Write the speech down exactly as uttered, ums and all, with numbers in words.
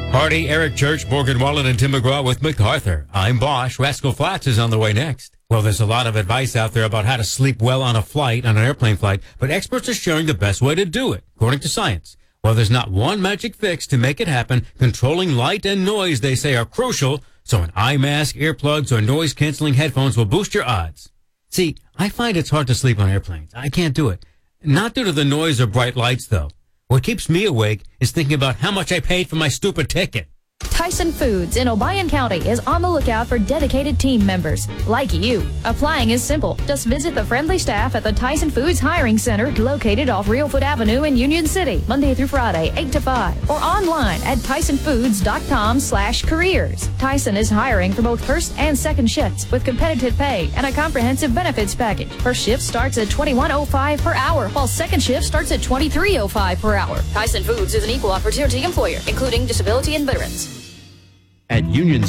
Hardy, Eric Church, Morgan Wallen, and Tim McGraw with MacArthur. I'm Bosch. Rascal Flats is on the way next. Well, there's a lot of advice out there about how to sleep well on a flight, on an airplane flight, but experts are sharing the best way to do it, according to science. Well, there's not one magic fix to make it happen. Controlling light and noise, they say, are crucial, so an eye mask, earplugs, or noise-canceling headphones will boost your odds. See, I find it's hard to sleep on airplanes. I can't do it. Not due to the noise or bright lights, though. What keeps me awake is thinking about how much I paid for my stupid ticket. Tyson Foods in Obion County is on the lookout for dedicated team members like you. Applying is simple. Just visit the friendly staff at the Tyson Foods Hiring Center located off Reelfoot Avenue in Union City, Monday through Friday, eight to five, or online at tysonfoods.com slash careers. Tyson is hiring for both first and second shifts with competitive pay and a comprehensive benefits package. First shift starts at twenty-one oh five per hour, while second shift starts at twenty-three oh five per hour. Tyson Foods is an equal opportunity employer, including disability and veterans. At Union